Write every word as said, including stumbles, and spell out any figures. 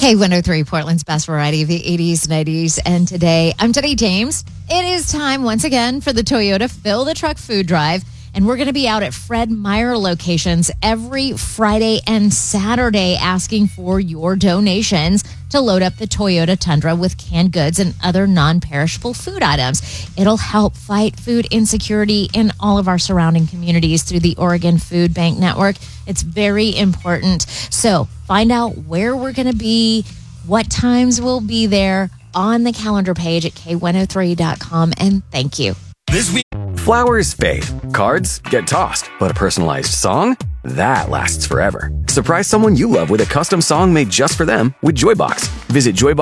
K one oh three, Portland's best variety of the eighties, nineties, and today. I'm Denny James. It is time once again for the Toyota Fill the Truck Food Drive, and we're going to be out at Fred Meyer locations every Friday and Saturday asking for your donations to load up the Toyota Tundra with canned goods and other non-perishable food items. It'll help fight food insecurity in all of our surrounding communities through the Oregon Food Bank Network. It's very important. So find out where we're going to be, what times we'll be there on the calendar page at K one oh three dot com, and thank you. This week, flowers fade, cards get tossed, but a personalized song? That lasts forever. Surprise someone you love with a custom song made just for them with Joybox. Visit Joybox.